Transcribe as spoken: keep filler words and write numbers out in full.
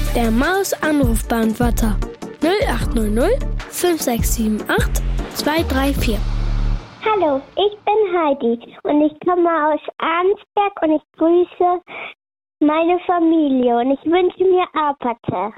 Der Maus-Anrufbeantworter null acht null null fünf sechs sieben acht zwei drei vier. Hallo, ich bin Heidi und ich komme aus Arnsberg und ich grüße meine Familie und ich wünsche mir Apate.